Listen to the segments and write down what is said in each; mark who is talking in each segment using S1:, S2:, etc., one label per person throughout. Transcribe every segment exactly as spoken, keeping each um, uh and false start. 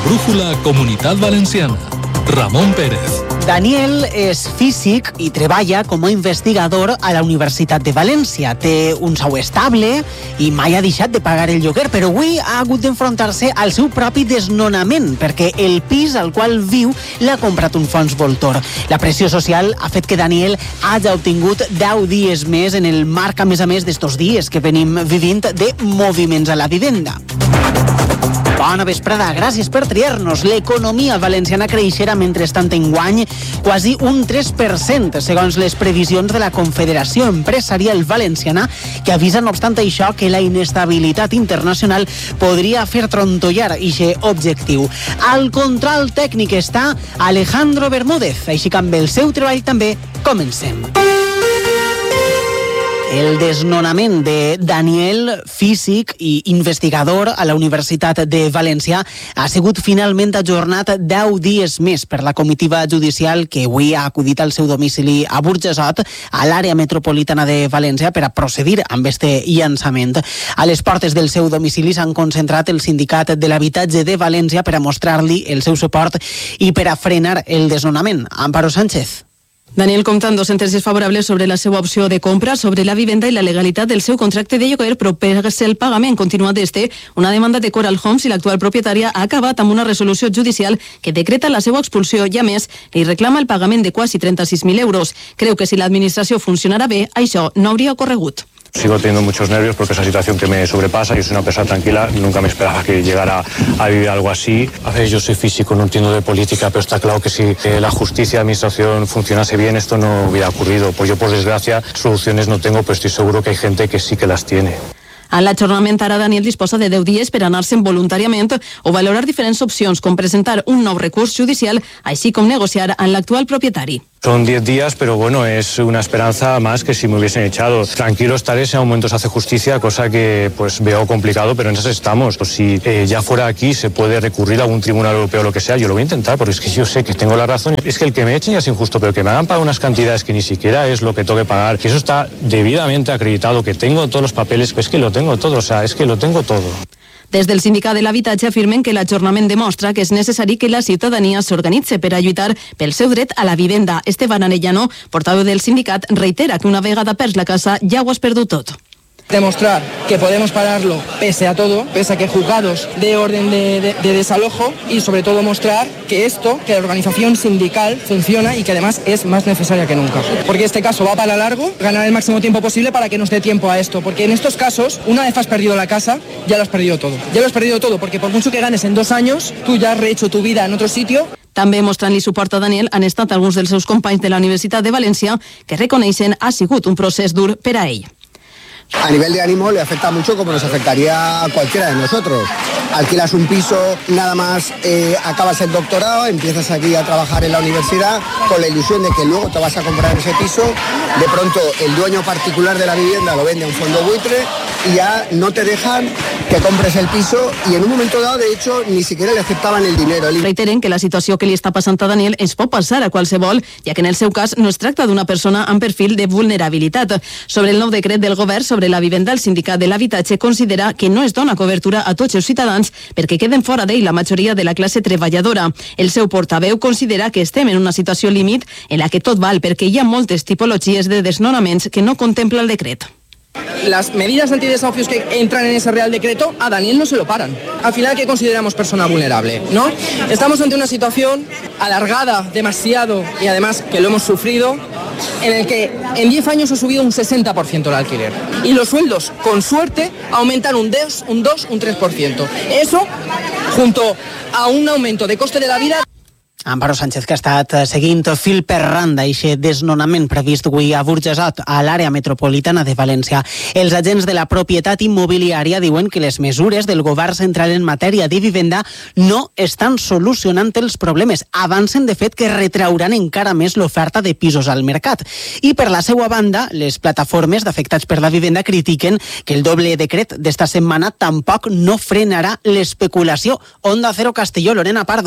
S1: Brújula Comunitat Valenciana. Ramon Pérez.
S2: Daniel és físic i treballa com a investigador a la Universitat de València. Té un sou estable i mai ha deixat de pagar el lloguer, però avui ha hagut d'enfrontar-se al seu propi desnonament, perquè el pis al qual viu l'ha comprat un fons voltor. La pressió social ha fet que Daniel hagi obtingut deu dies més en el marc, a més a més, d'estos dies que venim vivint de moviments a la vivenda. Bona vesprada, gràcies per triar-nos. L'economia valenciana creixerà mentrestant enguany quasi un tres per cent, segons les previsions de la Confederació Empresarial Valenciana, que avisa, no obstant això, que la inestabilitat internacional podria fer trontollar aquest objectiu. Al control tècnic està Alejandro Bermúdez, així que amb el seu treball també comencem. El desnonament de Daniel, físic i investigador a la Universitat de València, ha sigut finalment ajornat deu dies més per la comitiva judicial que avui ha acudit al seu domicili a Burjassot, a l'àrea metropolitana de València, per a procedir amb este llançament. A les portes del seu domicili s'han concentrat el Sindicat de l'Habitatge de València per a mostrar-li el seu suport i per a frenar el desnonament. Amparo Sánchez.
S3: Daniel compta amb dos sentències favorables sobre la seva opció de compra, sobre la vivenda i la legalitat del seu contracte de lloguer, però per ser el pagament continuat d'este, una demanda de Coral Homes i l'actual propietària ha acabat amb una resolució judicial que decreta la seva expulsió i, a més, li reclama el pagament de quasi trenta-sis mil euros. Creu que si l'administració funcionarà bé, això no hauria ocorregut.
S4: Sigo teniendo muchos nervios porque es una situación que me sobrepasa. Yo soy una persona tranquila, nunca me esperaba que llegara a vivir algo así. A ver, yo soy físico, no entiendo de política, pero está claro que si eh, la justicia y la administración funcionase bien, esto no hubiera ocurrido. Pues yo, por desgracia, soluciones no tengo, pero estoy seguro que hay gente que sí que las tiene.
S3: En l'ajornament ara Daniel disposa de deu dies per anar-se'n voluntàriament o valorar diferents opcions, com presentar un nou recurs judicial, així com negociar amb l'actual propietari.
S4: Son diez días, pero bueno, es una esperanza más que si me hubiesen echado. Tranquilo estaré si a momentos hace justicia, cosa que pues veo complicado, pero en eso estamos. Pues si eh, ya fuera aquí se puede recurrir a algún tribunal europeo o lo que sea, yo lo voy a intentar, porque es que yo sé que tengo la razón. Es que el que me echen ya es injusto, pero que me hagan pagar unas cantidades que ni siquiera es lo que tengo que pagar, que eso está debidamente acreditado, que tengo todos los papeles, pues es que lo tengo todo, o sea, es que lo tengo todo.
S3: Des del Sindicat de l'Habitatge afirmen que l'ajornament demostra que és necessari que la ciutadania s'organitze per a lluitar pel seu dret a la vivenda. Esteban Arellano, portaveu del sindicat, reitera que una vegada perds la casa ja ho has perdut tot.
S5: Demostrar que podemos pararlo pese a todo, pese a que juzgados de orden de, de, de desalojo, y sobre todo mostrar que esto, que la organización sindical funciona y que además es más necesaria que nunca. Porque este caso va para largo, ganar el máximo tiempo posible para que nos dé tiempo a esto. Porque en estos casos, una vez has perdido la casa, ya lo has perdido todo. Ya lo has perdido todo, porque por mucho que ganes en dos años, tú ya has rehecho tu vida en otro sitio.
S3: També mostrant-li suport a Daniel han estat alguns dels seus companys de la Universitat de València que reconeixen ha sigut un procés dur per a ell.
S6: A nivel de ánimo le afecta mucho como nos afectaría a cualquiera de nosotros. Alquilas un piso, nada más eh, acabas el doctorado, empiezas aquí a trabajar en la universidad con la ilusión de que luego te vas a comprar ese piso. De pronto el dueño particular de la vivienda lo vende a un fondo buitre y ya no te dejan que compres el piso, y en un momento dado, de hecho, ni siquiera le aceptaban el dinero.
S3: Reiteren que la situació que li està passant a Daniel es pot passar a qualsevol, ja que en el seu cas no es tracta d'una persona amb perfil de vulnerabilitat. Sobre el nou decret del govern sobre la vivenda, el Sindicat de l'Habitatge considera que no es dona cobertura a tots els ciutadans perquè queden fora d'ell la majoria de la classe treballadora. El seu portaveu considera que estem en una situació límit en la que tot val perquè hi ha moltes tipologies de desnonaments que no contempla el decret.
S5: Las medidas antidesahucios que entran en ese Real Decreto, a Daniel no se lo paran. Al final, ¿qué consideramos persona vulnerable? ¿No? Estamos ante una situación alargada demasiado, y además que lo hemos sufrido, en el que en diez años ha subido un sesenta por ciento el alquiler. Y los sueldos, con suerte, aumentan un dos, un dos, un tres por ciento. Eso, junto a un aumento de coste de la vida...
S2: Amparo Sánchez, que ha estat seguint fil per randa aquest desnonament previst avui a Burjassot, a l'àrea metropolitana de València. Els agents de la propietat immobiliària diuen que les mesures del govern central en matèria de vivenda no estan solucionant els problemes. Avancen, de fet, que retrauran encara més l'oferta de pisos al mercat. I per la seva banda, les plataformes d'afectats per la vivenda critiquen que el doble decret d'esta setmana tampoc no frenarà l'especulació. Onda Cero Castelló, Lorena Pardo.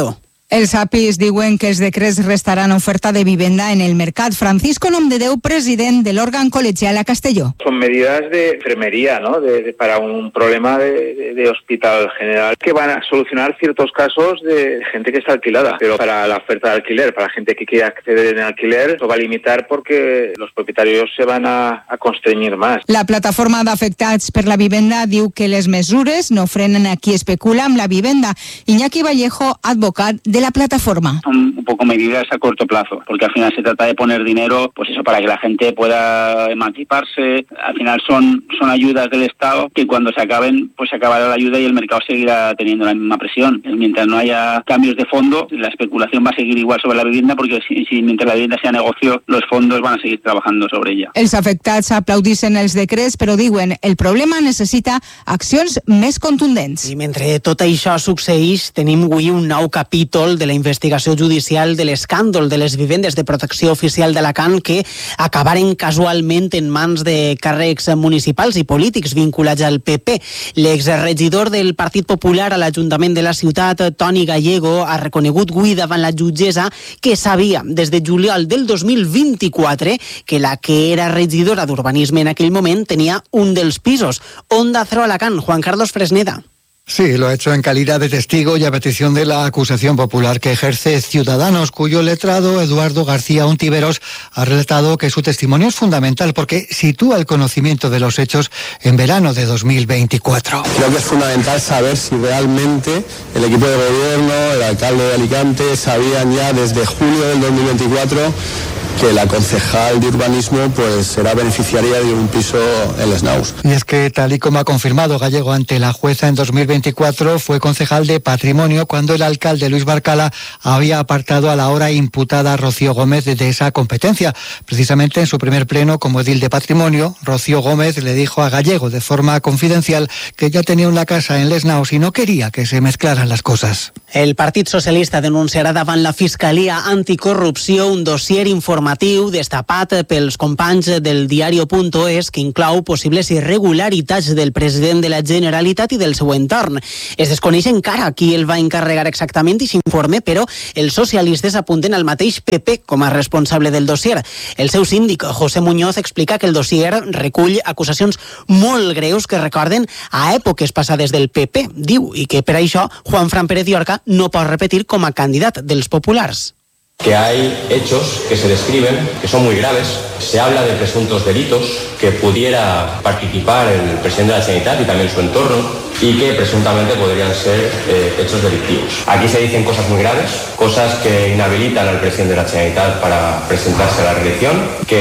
S7: Els A P Is diuen que els decrets restaran oferta de vivenda en el mercat. Francisco Nomdedeu, president de l'òrgan col·legial a Castelló.
S8: Son medidas de enfermería, ¿no? De, de, para un problema de, de, de hospital general que van a solucionar ciertos casos de gente que está alquilada. Pero para la oferta de alquiler, para la gente que quiere acceder en alquiler, lo va a limitar porque los propietarios se van a, a constreñir más.
S7: La plataforma d'afectats per la vivenda diu que les mesures no frenen a qui especula amb la vivenda. Iñaki Vallejo, advocat de la plataforma.
S9: Son un poco medidas a corto plazo, porque al final se trata de poner dinero, pues eso, para que la gente pueda emanciparse. Al final son, son ayudas del Estado que cuando se acaben, pues se acabará la ayuda y el mercado seguirá teniendo la misma presión. Mientras no haya cambios de fondo, la especulación va a seguir igual sobre la vivienda, porque si, si mientras la vivienda sea negocio, los fondos van a seguir trabajando sobre ella.
S7: Els afectats aplaudixen els decrets, però diuen el problema necessita accions més contundents.
S2: I mentre tot això succeeix, tenim avui un nou capítol de la investigació judicial de l'escàndol de les vivendes de protecció oficial d'Alacant que acabaren casualment en mans de càrrecs municipals i polítics vinculats al P P. L'exregidor del Partit Popular a l'Ajuntament de la ciutat, Toni Gallego, ha reconegut avui davant la jutgessa que sabia des de juliol del dos mil vint-i-quatre que la que era regidora d'Urbanisme en aquell moment tenia un dels pisos. Onda Cero Alacant, Juan Carlos Fresneda.
S10: Sí, lo ha hecho en calidad de testigo y a petición de la acusación popular que ejerce Ciudadanos, cuyo letrado Eduardo García Ontiveros ha relatado que su testimonio es fundamental porque sitúa el conocimiento de los hechos en verano de dos mil veinticuatro.
S11: Creo que es fundamental saber si realmente el equipo de gobierno, el alcalde de Alicante, sabían ya desde julio del dos mil veinticuatro que la concejal de urbanismo pues será beneficiaria de un piso en Les Naus.
S10: Y es que, tal y como ha confirmado Gallego ante la jueza en dos mil veinticuatro, fue concejal de Patrimonio cuando el alcalde Luis Barcala había apartado a la ahora imputada Rocío Gómez de esa competencia. Precisamente en su primer pleno como edil de Patrimonio, Rocío Gómez le dijo a Gallego de forma confidencial que ya tenía una casa en Les Naus y no quería que se mezclaran las cosas.
S2: El Partit Socialista denunciarà davant la Fiscalia Anticorrupció un dossier informatiu destapat pels companys del diario.es que inclou possibles irregularitats del president de la Generalitat i del seu entorn. Es desconeix encara qui el va encarregar exactament i s'informe, però els socialistes apunten al mateix P P com a responsable del dossier. El seu síndic, José Muñoz, explica que el dossier recull acusacions molt greus que recorden a èpoques passades del P P, diu, i que per això Juanfran Pérez Llorca no pot repetir com a candidat dels populars.
S12: Que hay hechos que se describen que son muy graves. Se habla de presuntos delitos que pudiera participar el presidente de la Generalitat y también su entorno y que presuntamente podrían ser eh, hechos delictivos. Aquí se dicen cosas muy graves, cosas que inhabilitan al presidente de la Generalitat para presentarse a la reelección,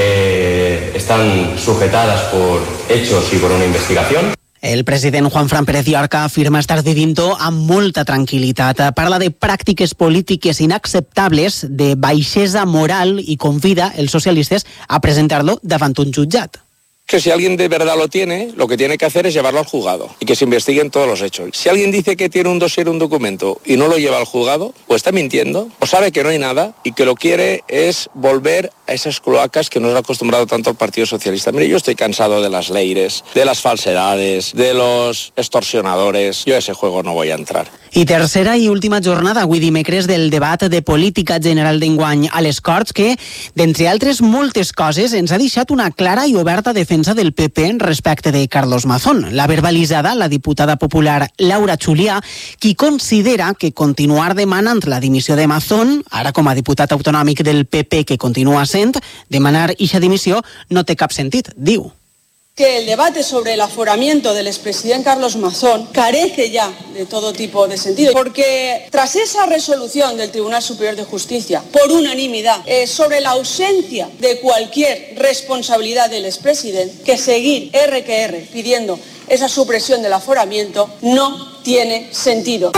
S12: que están sujetadas por hechos y por una investigación.
S2: El president Juanfran Pérez Llorca afirma estar vivint-ho amb molta tranquil·litat. Parla de pràctiques polítiques inacceptables, de baixesa moral i convida els socialistes a presentar-lo davant un jutjat.
S13: Que si alguien de verdad lo tiene, lo que tiene que hacer es llevarlo al juzgado y que se investiguen todos los hechos. Si alguien dice que tiene un dossier, un documento y no lo lleva al juzgado, o está mintiendo, o sabe que no hay nada y que lo quiere es volver a esas cloacas que nos ha acostumbrado tanto el Partido Socialista. Mire, yo estoy cansado de las leires, de las falsedades, de los extorsionadores. Yo a ese juego no voy a entrar.
S2: I tercera i última jornada, avui dimecres, del debat de política general d'enguany a les Corts que, d'entre altres moltes coses, ens ha deixat una clara i oberta defensa del P P respecte de Carlos Mazón. La verbalitzada la diputada popular Laura Xulià, qui considera que continuar demanant la dimissió de Mazón, ara com a diputat autonòmic del P P que continua sent, demanar ixa dimissió no té cap sentit, diu.
S14: Que el debate sobre el aforamiento del expresidente Carlos Mazón carece ya de todo tipo de sentido, porque tras esa resolución del Tribunal Superior de Justicia, por unanimidad, eh, sobre la ausencia de cualquier responsabilidad del expresidente, que seguir R que R pidiendo esa supresión del aforamiento no tiene sentido.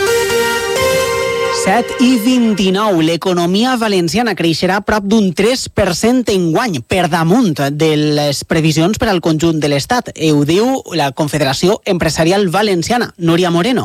S2: set i vint-i-nou. L'economia valenciana creixerà prop d'un tres per cent enguany, per damunt de les previsions per al conjunt de l'Estat. Ho diu la Confederació Empresarial Valenciana. Núria Moreno.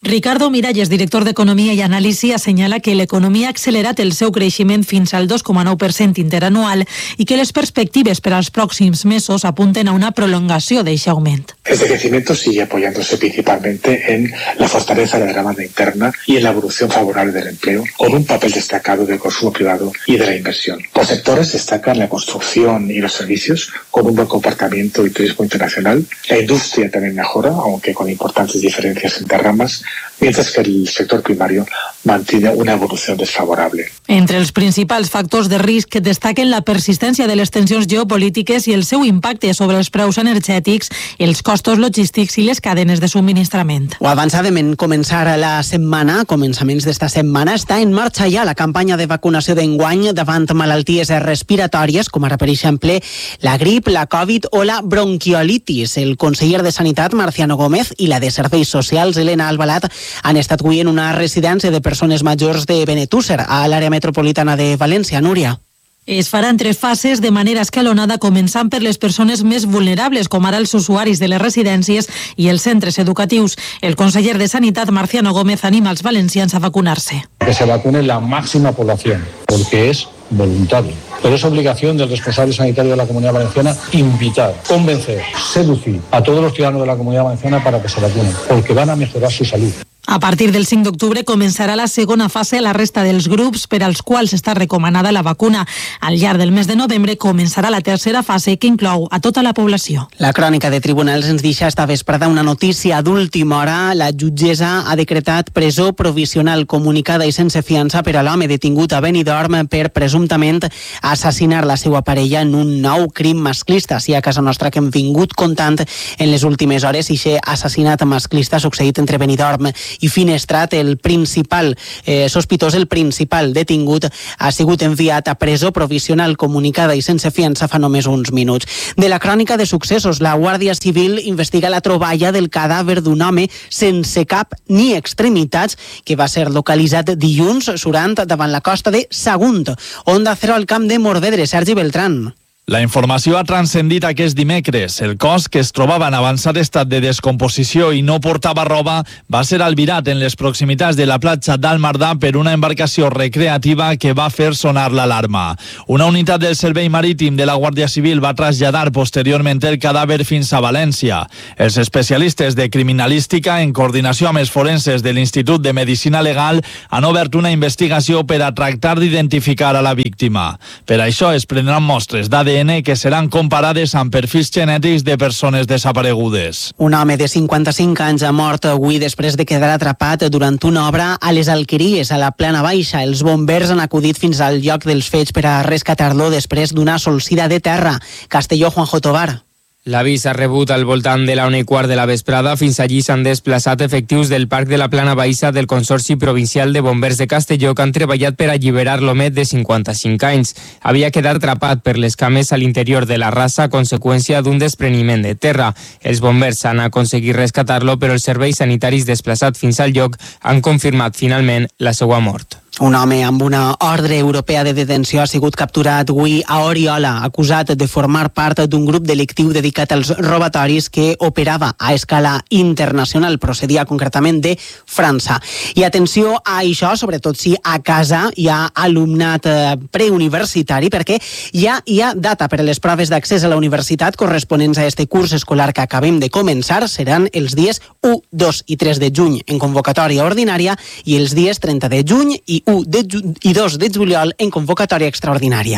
S15: Ricardo Miralles, director d'Economia i Anàlisi, assenyala que l'economia ha accelerat el seu creixement fins al dos coma nou per cent interanual i que les perspectives per als pròxims mesos apunten a una prolongació d'aquest augment.
S16: Este crecimiento sigue apoyándose principalmente en la fortaleza de la demanda interna y en la evolución favorable del empleo, con un papel destacado del consumo privado y de la inversión. Los sectores destacan la construcción y los servicios, con un buen comportamiento y turismo internacional. La industria también mejora, aunque con importantes diferencias entre ramas, mientras que el sector primario mantiene una evolución desfavorable.
S15: Entre els principals factors de risc destaquen la persistència de les tensions geopolítiques i el seu impacte sobre els preus energètics, els costos logístics i les cadenes de subministrament.
S2: Ho avançàvem en començar la setmana, a començaments d'esta setmana, està en marxa ja la campanya de vacunació d'enguany davant malalties respiratòries, com ara, per exemple, la grip, la Covid o la bronquiolitis. El conseller de Sanitat, Marciano Gómez, i la de Serveis Socials, Elena Albalat, han estat avui en una residència de persones majors de Benetússer, a l'àrea metropolitana de València. Núria.
S15: Es farà en tres fases de manera escalonada, començant per les persones més vulnerables, com ara els usuaris de les residències i els centres educatius. El conseller de Sanitat, Marciano Gómez, anima als valencians a vacunar-se.
S17: Que se vacune la máxima población, porque es voluntario. Pero es obligación del responsable sanitario de la Comunidad Valenciana invitar, convencer, seducir a todos los ciudadanos de la Comunidad Valenciana para que se vacunen, porque van a mejorar su salud.
S15: A partir del cinc d'octubre començarà la segona fase a la resta dels grups per als quals està recomanada la vacuna. Al llarg del mes de novembre començarà la tercera fase, que inclou a tota la població.
S2: La crònica de tribunals ens deixa esta vesprada una notícia d'última hora. La jutgessa ha decretat presó provisional comunicada i sense fiança per a l'home detingut a Benidorm per presumptament assassinar la seva parella en un nou crim masclista. Sí, a casa nostra que hem vingut contant en les últimes hores i aquest assassinat masclista succeït entre Benidorm i Finestrat. El principal eh, sospitós, el principal detingut, ha sigut enviat a presó provisional comunicada i sense fiança fa només uns minuts. De la crònica de successos, la Guàrdia Civil investiga la troballa del cadàver d'un home sense cap ni extremitats que va ser localitzat dilluns surant davant la costa de Sagunt. Onda Cero al camp de Morvedre. Sergi Beltrán.
S18: La informació ha transcendit aquest dimecres. El cos, que es trobava en avançat estat de descomposició i no portava roba, va ser albirat en les proximitats de la platja d'Almardà per una embarcació recreativa que va fer sonar l'alarma. Una unitat del Servei Marítim de la Guàrdia Civil va traslladar posteriorment el cadàver fins a València. Els especialistes de criminalística, en coordinació amb els forenses de l'Institut de Medicina Legal, han obert una investigació per a tractar d'identificar a la víctima. Per això es prendran mostres d'A D N que seran comparades amb perfils genètics de persones desaparegudes.
S2: Un home de cinquanta-cinc anys ha mort avui després de quedar atrapat durant una obra a les Alqueries, a la Plana Baixa. Els bombers han acudit fins al lloc dels fets per a rescatar-lo després d'una solsida de terra. Castelló, Juanjo Tobar.
S19: L'avís s'ha rebut al voltant de la una i quart de la vesprada. Fins allí s'han desplaçat efectius del Parc de la Plana Baixa del Consorci Provincial de Bombers de Castelló, que han treballat per alliberar l'home de cinquanta-cinc anys. Havia quedat atrapat per les cames a l'interior de la rasa a conseqüència d'un despreniment de terra. Els bombers han aconseguit rescatar-lo, però els serveis sanitaris desplaçats fins al lloc han confirmat finalment la seva mort.
S2: Un home amb una ordre europea de detenció ha sigut capturat avui a Oriola, acusat de formar part d'un grup delictiu dedicat als robatoris que operava a escala internacional. Procedia concretament de França. I atenció a això, sobretot si a casa hi ha alumnat preuniversitari, perquè ja hi ha data per a les proves d'accés a la universitat corresponents a este curs escolar que acabem de començar. Seran els dies u, dos i tres de juny en convocatòria ordinària i els dies trenta de juny i u de ju- i dos de juliol en convocatòria extraordinària.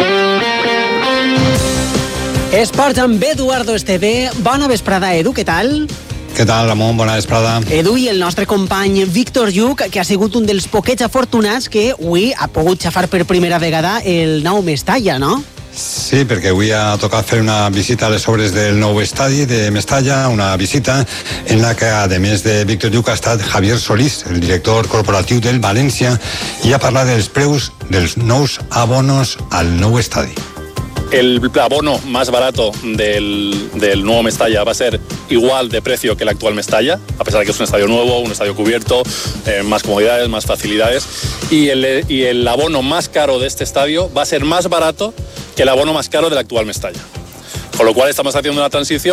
S2: Esports amb Eduardo Esteve. Bona vesprada, Edu, què tal?
S20: Què tal, Ramon? Bona vesprada.
S2: Edu, i el nostre company Víctor Lluc, que ha sigut un dels poquets afortunats que avui ha pogut xafar per primera vegada el nou Mestalla, no?
S20: Sí, perquè avui ha tocat fer una visita a les obres del nou estadi de Mestalla, una visita en la que, a més de Víctor Lluc, ha estat Javier Solís, el director corporatiu del València, i ha parlat dels preus dels nous abonos al nou estadi.
S21: El abono más barato del, del nuevo Mestalla va a ser igual de precio que el actual Mestalla, a pesar de que es un estadio nuevo, un estadio cubierto, eh, más comodidades, más facilidades. Y el, y el abono más caro de este estadio va a ser más barato que el abono más caro del actual Mestalla. Con lo cual estamos haciendo una transición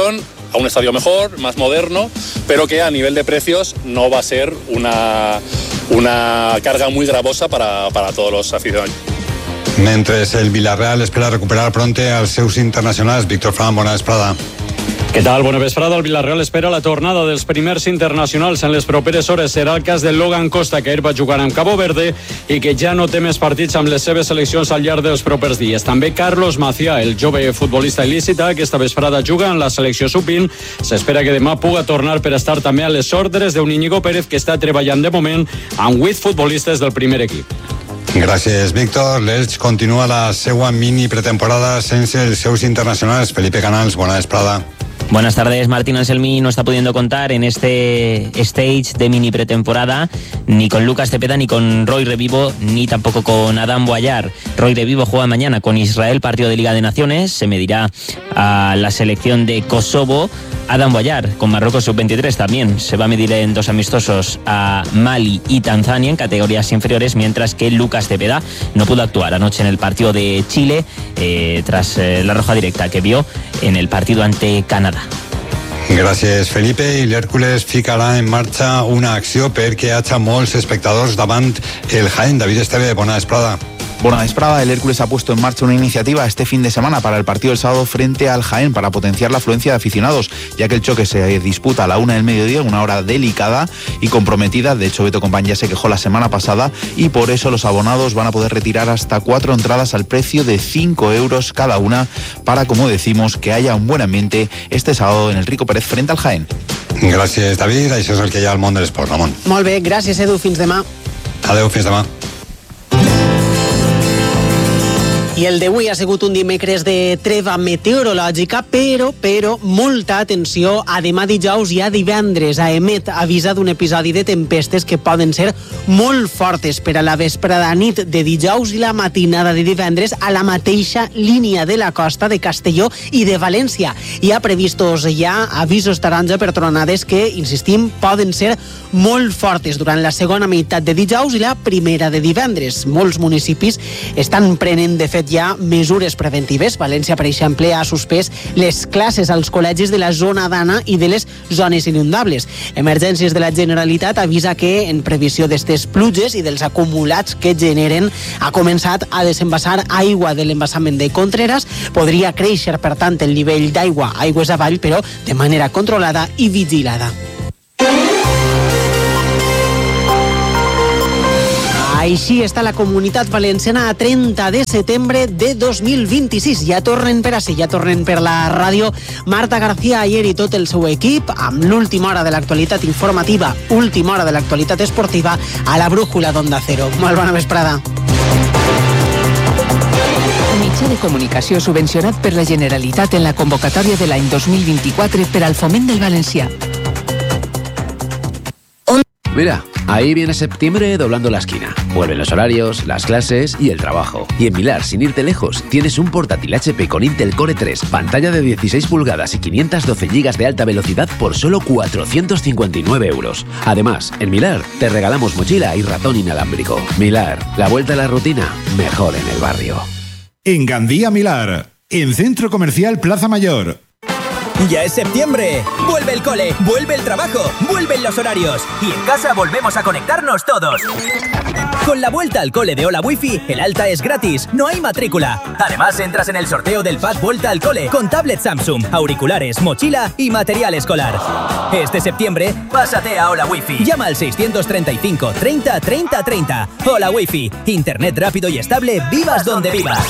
S21: a un estadio mejor, más moderno, pero que a nivel de precios no va a ser una, una carga muy gravosa para, para todos los aficionados.
S20: Mentre el Villarreal espera recuperar pronto als seus internacionals. Víctor Fran, bona vesprada.
S1: Què tal? Bona vesprada. El Villarreal espera la tornada dels primers internacionals en les properes hores. Serà el cas de Logan Costa, que ahir va jugar amb Cabo Verde i que ja no té més partits amb les seves seleccions al llarg dels propers dies. També Carlos Macià, el jove futbolista il·lícita, que esta vesprada juga en la selecció sub vint. S'espera que demà puga tornar per estar també a les ordres d'un Íñigo Pérez, que està treballant de moment amb vuit futbolistes del primer equip.
S20: Gràcies, Víctor. L'Elx continua la seva mini pretemporada sense els seus internacionals. Felipe Canals, bona vesprada.
S22: Buenas tardes. Martín Anselmi no está pudiendo contar en este stage de mini pretemporada ni con Lucas Cepeda, ni con Roy Revivo, ni tampoco con Adam Boyar. Roy Revivo juega mañana con Israel, partido de Liga de Naciones. Se medirá a la selección de Kosovo. Adam Boyar con Marruecos sub veintitrés también se va a medir en dos amistosos a Mali y Tanzania en categorías inferiores, mientras que Lucas Cepeda no pudo actuar anoche en el partido de Chile eh, tras eh, la roja directa que vio en el partido ante Canadá.
S20: Gràcies, Felipe. I l'Hèrcules ficarà en marxa una acció perquè hi hagi molts espectadors davant el Jaén. David Esteve, bona vesprada.
S23: Buena vesprada. El Hércules ha puesto en marcha una iniciativa este fin de semana para el partido del sábado frente al Jaén para potenciar la afluencia de aficionados, ya que el choque se disputa a la una del mediodía, una hora delicada y comprometida. De hecho, Beto Compán ya se quejó la semana pasada y por eso los abonados van a poder retirar hasta cuatro entradas al precio de cinco euros cada una para, como decimos, que haya un buen ambiente este sábado en el Rico Pérez frente al Jaén.
S20: Gràcies, David. Això és el que hi ha al món de l'esport, Ramon.
S2: Molt bé, gràcies, Edu. Fins demà.
S20: Adeu, fins demà.
S2: I el d'avui ha sigut un dimecres de treva meteorològica, però, però, molta atenció a demà dijous i a divendres. A Emet avisa d'un episodi de tempestes que poden ser molt fortes per a la vesprada nit de dijous i la matinada de divendres a la mateixa línia de la costa de Castelló i de València. Hi ha previstos ja avisos taronja per tronades que, insistim, poden ser molt fortes durant la segona meitat de dijous i la primera de divendres. Molts municipis estan prenent, de fet, ja mesures preventives. València, per exemple, ha suspès les classes als col·legis de la zona d'Anna i de les zones inundables. Emergències de la Generalitat avisa que, en previsió d'estes pluges i dels acumulats que generen, ha començat a desembassar aigua de l'embassament de Contreras. Podria créixer, per tant, el nivell d'aigua aigües avall, però de manera controlada i vigilada. Així està la Comunitat Valenciana a trenta de setembre de dos mil vint-i-sis. Ja tornen per ací, ja tornen per la ràdio Marta García Ayer i tot el seu equip amb l'última hora de l'actualitat informativa, última hora de l'actualitat esportiva a la brújula d'Onda Cero. Molt bona vesprada.
S24: Mitjà de comunicació subvencionat per la Generalitat en la convocatòria de l'any dos mil vint-i-quatre per al foment del valencià.
S25: Mira, ahí viene septiembre doblando la esquina. Vuelven los horarios, las clases y el trabajo. Y en Milar, sin irte lejos, tienes un portátil H P con Intel Core tres, pantalla de dieciséis pulgadas y quinientas doce gigas de alta velocidad por solo cuatrocientos cincuenta y nueve euros. Además, en Milar te regalamos mochila y ratón inalámbrico. Milar, la vuelta a la rutina, mejor en el barrio.
S26: En Gandía Milar, en Centro Comercial Plaza Mayor.
S27: Ya es septiembre. Vuelve el cole, vuelve el trabajo, vuelven los horarios. Y en casa volvemos a conectarnos todos. Con la vuelta al cole de Hola Wifi, el alta es gratis, no hay matrícula. Además, entras en el sorteo del pack Vuelta al Cole con tablet Samsung, auriculares, mochila y material escolar. Este septiembre, pásate a Hola Wifi. Llama al seiscientos treinta y cinco, treinta, treinta, treinta. Hola Wifi, internet rápido y estable, vivas donde vivas.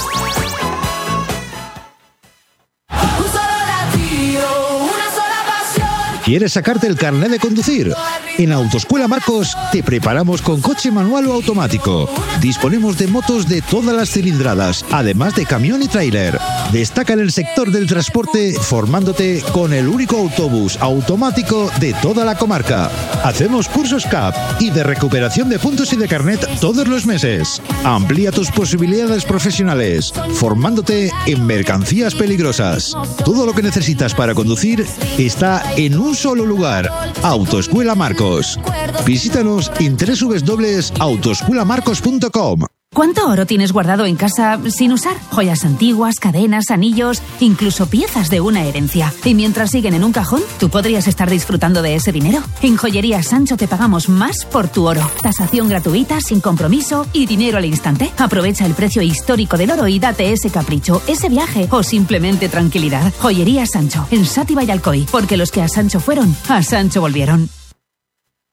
S28: ¿Quieres sacarte el carnet de conducir? En Autoescuela Marcos te preparamos con coche manual o automático. Disponemos de motos de todas las cilindradas, además de camión y tráiler. Destaca en el sector del transporte formándote con el único autobús automático de toda la comarca. Hacemos cursos C A P y de recuperación de puntos y de carnet todos los meses. Amplía tus posibilidades profesionales, formándote en mercancías peligrosas. Todo lo que necesitas para conducir está en un solo lugar. Autoescuela Marcos. Visítanos en doble u doble u doble u punto autoescuela marcos punto com.
S3: ¿Cuánto oro tienes guardado en casa sin usar? Joyas antiguas, cadenas, anillos, incluso piezas de una herencia. Y mientras siguen en un cajón, tú podrías estar disfrutando de ese dinero. En Joyería Sancho te pagamos más por tu oro. Tasación gratuita, sin compromiso y dinero al instante. Aprovecha el precio histórico del oro y date ese capricho, ese viaje o simplemente tranquilidad. Joyería Sancho, en Sátiva y Alcoy, porque los que a Sancho fueron, a Sancho volvieron.